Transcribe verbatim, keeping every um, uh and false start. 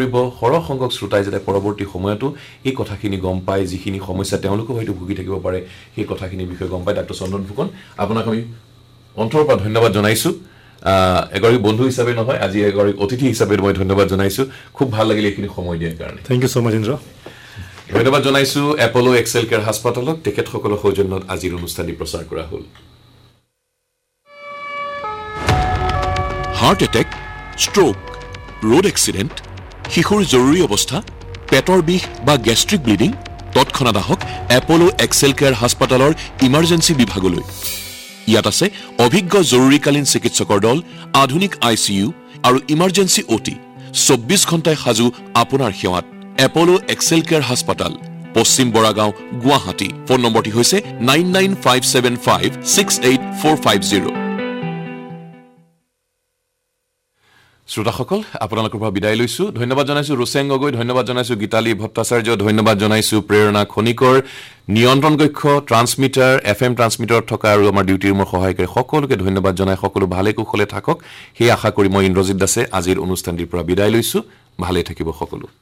কৰিব সৰহ সংখ্যক শ্ৰোতাই যাতে পৰৱৰ্তী সময়তো এই কথাখিনি গম পায় যিখিনি সমস্যা তেওঁলোকো হয়তো ভুগি থাকিব পাৰে সেই কথাখিনিৰ বিষয়ে গম পায় ডাক্তৰ চন্দন ফুকন আপোনাক আমি অন্তৰৰ পৰা ধন্যবাদ জনাইছো এগৰাকী বন্ধু হিচাপে নহয় আজি এগৰাকী অতিথি হিচাপে মই ধন্যবাদ জনাইছো খুব ভাল লাগিল এইখিনি সময় দিয়াৰ কাৰণে থ্যাংক ইউ সো মাচ ইন্দ্ৰ ধন্যবাদ জনাইছো এপলো এক্সেল কেয়াৰ হাস্পাতালক তেখেতসকলৰ সৌজন্যত আজিৰ অনুষ্ঠানটি প্ৰচাৰ কৰা হ'ল heart attack stroke road accident শিশুৰ জৰুৰী অৱস্থা পেটৰ বিষ বা গেষ্ট্ৰিক ব্লিডিং তৎক্ষণাৎ আহক এপলো এক্সেল কেয়াৰ হাস্পাতালৰ ইমাৰ্জেঞ্চি বিভাগলৈ ইয়াত আছে অভিজ্ঞ জৰুৰীকালীন চিকিৎসকৰ দল আধুনিক আই চি ইউ আৰু ইমাৰ্জেঞ্চি অ টি চৌব্বিছ ঘণ্টাই সাজু আপোনাৰ সেৱাত এপলো এক্সেল কেয়াৰ হাস্পাতাল পশ্চিম বৰাগাঁও গুৱাহাটী ফোন নম্বৰটি হৈছে nine nine five seven five six eight four five zero' শ্ৰোতাসকল আপোনালোকৰ পৰা বিদায় লৈছো ধন্যবাদ জনাইছো ৰুচেং গগৈ ধন্যবাদ জনাইছো গীতালী ভট্টাচাৰ্য ধন্যবাদ জনাইছো প্ৰেৰণা খনিকৰ নিয়ন্ত্ৰণ কক্ষ ট্ৰান্সমিটাৰ এফ এম ট্ৰান্সমিটাৰত থকা আৰু আমাৰ ডিউটি ৰুমৰ সহায়কাৰী সকলোকে ধন্যবাদ জনাই সকলো ভালে কুশলে থাকক সেই আশা কৰি মই ইন্দ্ৰজিৎ দাসে আজিৰ অনুষ্ঠানটিৰ পৰা বিদায় লৈছো ভালে থাকিব সকলো